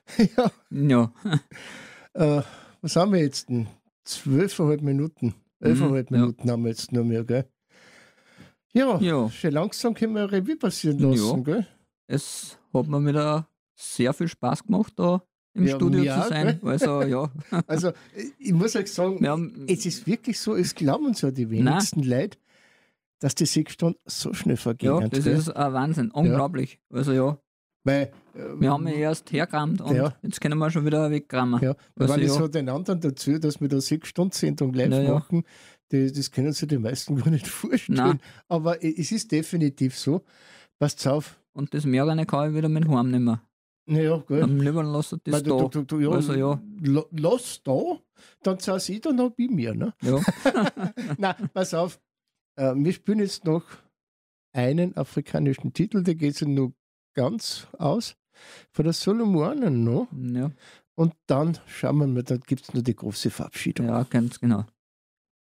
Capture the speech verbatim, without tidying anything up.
Ja, Ja. äh, was haben wir jetzt denn? Zwölfeinhalb Minuten. Elfeinhalb Mhm, ja. Minuten haben wir jetzt nur mehr, gell? Ja, Ja. schon langsam können wir Revue passieren Ja. lassen, gell? Es hat mir wieder sehr viel Spaß gemacht, da im Ja, Studio mir zu auch, sein. gell? Also ja. Also, ich ich muss euch sagen, Wir haben es ist wirklich so, es glauben so die nein, wenigsten Leute, dass die sechs Stunden so schnell ja, vergehen, das gell? ist ein Wahnsinn, Ja, unglaublich. Also ja, weil, wir haben ja ähm, erst hergerammt und ja, jetzt können wir schon wieder wegrammen. ja, weil Also wenn ich ja, so den anderen dazu, dass wir da sechs Stunden Sendung live naja, machen, die, das können sich die meisten gar nicht nein. vorstellen. Aber es ist definitiv so. Passt auf. Und das Mehrere kann ich wieder mit heim nehmen. Naja, gell. Am lieber lassen Weil das du, du, da. du, du, ja, Also ja, la- lass da, dann saß ich dann noch bei mir. Ne? ja. Na, pass auf. Äh, wir spielen jetzt noch einen afrikanischen Titel, der geht sich noch ganz aus. Von der Solomonen noch. Ja, Und dann schauen wir mal, da gibt es noch die große Verabschiedung. ja, ganz genau.